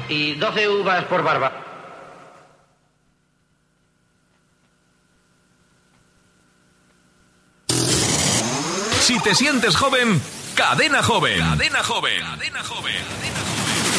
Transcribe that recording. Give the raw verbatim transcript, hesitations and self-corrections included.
y doce uvas por barba. Si te sientes joven, Cadena Joven. Cadena Joven. Cadena Joven. Cadena Joven.